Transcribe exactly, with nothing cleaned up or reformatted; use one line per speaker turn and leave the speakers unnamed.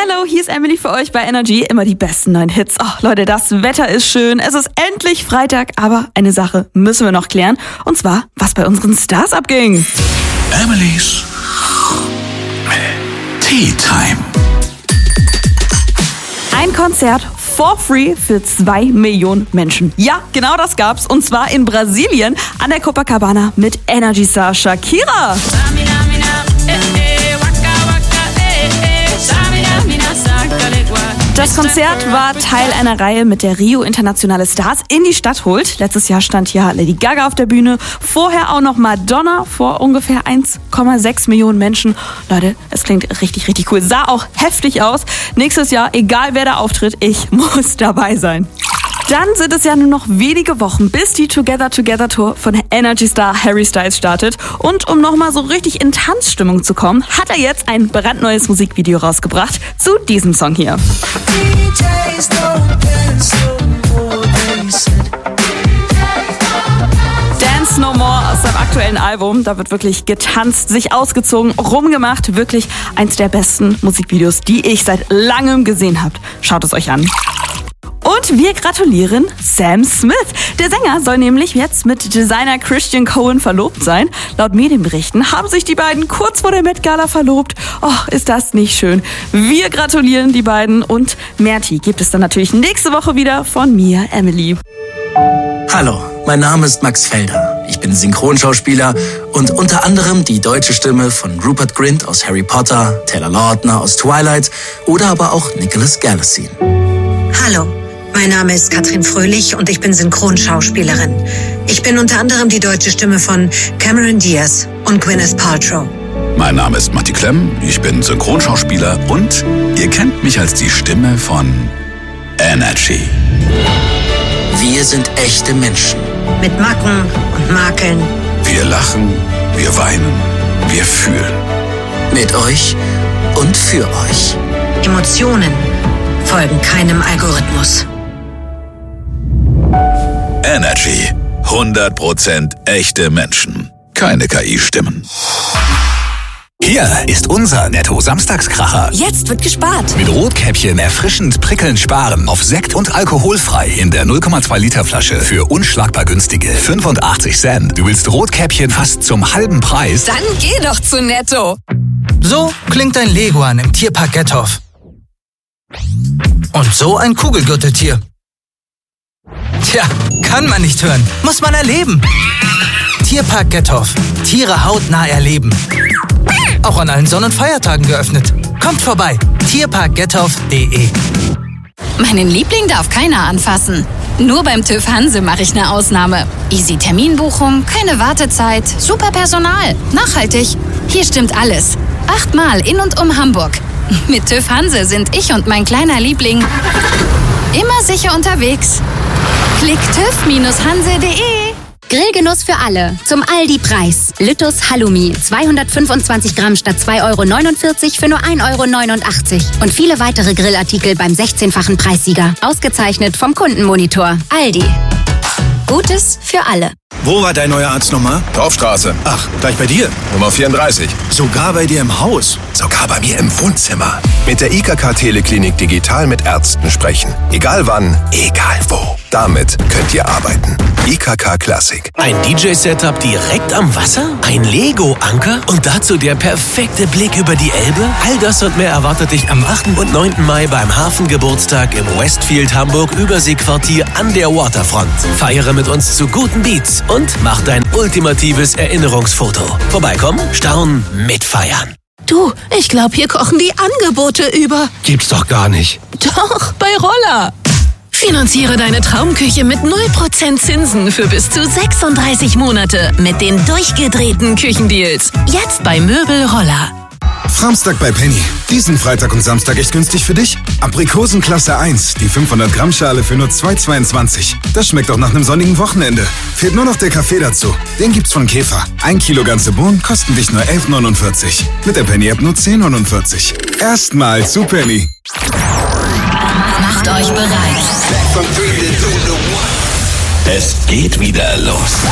Hello, hier ist Emily für euch bei Energy. Immer die besten neuen Hits. Oh, Leute, das Wetter ist schön. Es ist endlich Freitag, aber eine Sache müssen wir noch klären. Und zwar, was bei unseren Stars abging.
Emily's Tea Time.
Ein Konzert for free für zwei Millionen Menschen. Ja, genau das gab's. Und zwar in Brasilien an der Copacabana mit Energy Star Shakira. Das Konzert war Teil einer Reihe, mit der Rio internationale Stars in die Stadt holt. Letztes Jahr stand ja Lady Gaga auf der Bühne, vorher auch noch Madonna vor ungefähr eins Komma sechs Millionen Menschen. Leute, es klingt richtig, richtig cool. Sah auch heftig aus. Nächstes Jahr, egal wer da auftritt, ich muss dabei sein. Dann sind es ja nur noch wenige Wochen, bis die Together Together Tour von Energy Star Harry Styles startet. Und um nochmal so richtig in Tanzstimmung zu kommen, hat er jetzt ein brandneues Musikvideo rausgebracht zu diesem Song hier. Dance No More aus seinem aktuellen Album. Da wird wirklich getanzt, sich ausgezogen, rumgemacht. Wirklich eins der besten Musikvideos, die ich seit langem gesehen habe. Schaut es euch an. Und wir gratulieren Sam Smith. Der Sänger soll nämlich jetzt mit Designer Christian Cohen verlobt sein. Laut Medienberichten haben sich die beiden kurz vor der Met Gala verlobt. Oh, ist das nicht schön. Wir gratulieren die beiden und mehr Tea gibt es dann natürlich nächste Woche wieder von mir, Emily.
Hallo, mein Name ist Max Felder. Ich bin Synchronschauspieler und unter anderem die deutsche Stimme von Rupert Grint aus Harry Potter, Taylor Lautner aus Twilight oder aber auch Nicholas Galitzine.
Hallo. Mein Name ist Katrin Fröhlich und ich bin Synchronschauspielerin. Ich bin unter anderem die deutsche Stimme von Cameron Diaz und Gwyneth Paltrow.
Mein Name ist Matti Klemm, ich bin Synchronschauspieler und ihr kennt mich als die Stimme von Energy.
Wir sind echte Menschen.
Mit Macken und Makeln.
Wir lachen, wir weinen, wir fühlen.
Mit euch und für euch.
Emotionen folgen keinem Algorithmus.
Energy. hundert Prozent echte Menschen. Keine K I-Stimmen.
Hier ist unser Netto-Samstagskracher.
Jetzt wird gespart.
Mit Rotkäppchen erfrischend prickelnd sparen. Auf Sekt und alkoholfrei in der null Komma zwei Liter Flasche für unschlagbar günstige fünfundachtzig Cent. Du willst Rotkäppchen fast zum halben Preis?
Dann geh doch zu Netto.
So klingt ein Leguan im Tierpark Gethoff. Und so ein Kugelgürteltier. Tja, kann man nicht hören, muss man erleben. Tierpark Gethoff. Tiere hautnah erleben. Auch an allen Sonn- und Feiertagen geöffnet. Kommt vorbei. tierpark gethoff punkt de.
Meinen Liebling darf keiner anfassen. Nur beim TÜV Hanse mache ich eine Ausnahme. Easy Terminbuchung, keine Wartezeit, super Personal, nachhaltig. Hier stimmt alles. Achtmal in und um Hamburg. Mit TÜV Hanse sind ich und mein kleiner Liebling immer sicher unterwegs. Klick tüv Bindestrich hanse punkt de.
Grillgenuss für alle. Zum Aldi-Preis. Lüttus Halloumi. zweihundertfünfundzwanzig Gramm statt zwei Euro neunundvierzig für nur ein Euro neunundachtzig. Und viele weitere Grillartikel beim sechzehnfachen Preissieger. Ausgezeichnet vom Kundenmonitor. Aldi. Gutes für alle.
Wo war dein neuer Arzt nochmal?
Dorfstraße.
Ach, gleich bei dir.
Nummer vierunddreißig.
Sogar bei dir im Haus.
Sogar bei mir im Wohnzimmer. Mit der I K K-Teleklinik digital mit Ärzten sprechen. Egal wann, egal wo. Damit könnt ihr arbeiten. I K K Classic.
Ein D J-Setup direkt am Wasser? Ein Lego-Anker? Und dazu der perfekte Blick über die Elbe? All das und mehr erwartet dich am achten und neunten Mai beim Hafengeburtstag im Westfield Hamburg Überseequartier an der Waterfront. Feiere mit uns zu guten Beats und mach dein ultimatives Erinnerungsfoto. Vorbeikommen, staunen, mitfeiern.
Du, ich glaube, hier kochen die Angebote über.
Gibt's doch gar nicht.
Doch, bei Roller. Finanziere deine Traumküche mit null Prozent Zinsen für bis zu sechsunddreißig Monate mit den durchgedrehten Küchendeals. Jetzt bei Möbel Roller.
Samstag bei Penny. Diesen Freitag und Samstag echt günstig für dich? Aprikosen Klasse eins, die fünfhundert Gramm Schale für nur zwei Euro zweiundzwanzig. Das schmeckt auch nach einem sonnigen Wochenende. Fehlt nur noch der Kaffee dazu. Den gibt's von Käfer. Ein Kilo ganze Bohnen kosten dich nur elf Euro neunundvierzig. Mit der Penny-App nur zehn Euro neunundvierzig. Erstmal zu Penny.
Macht euch bereit.
Es geht wieder los.